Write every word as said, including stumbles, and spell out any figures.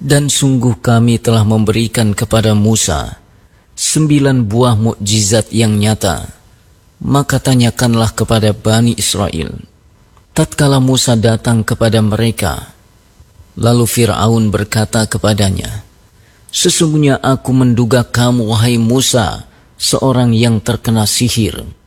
Dan sungguh kami telah memberikan kepada Musa sembilan buah mukjizat yang nyata. Maka tanyakanlah kepada Bani Israel. Tatkala Musa datang kepada mereka, lalu Fir'aun berkata kepadanya, "Sesungguhnya aku menduga kamu, wahai Musa, seorang yang terkena sihir.